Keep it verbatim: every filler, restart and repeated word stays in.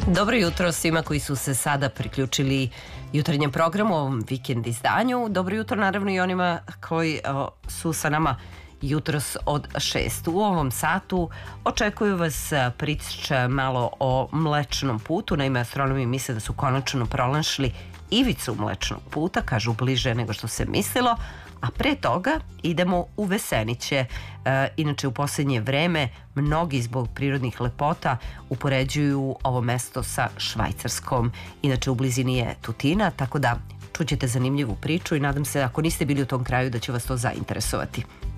Dobro jutro svima koji su se sada priključili jutarnjem programu, ovom vikend izdanju. Dobro jutro naravno i onima koji o, su sa nama jutros od šest. U ovom satu očekuju vas priča malo o Mlečnom putu. Naime, astronomi misle da su konačno pronašli ivicu Mlečnog puta, kažu bliže nego što se mislilo. A pre toga idemo u Veseniće. E, inače, u posljednje vreme mnogi zbog prirodnih lepota upoređuju ovo mesto sa Švajcarskom. Inače, u blizini je Tutina, tako da čućete zanimljivu priču i nadam se, ako niste bili u tom kraju, da će vas to zainteresovati.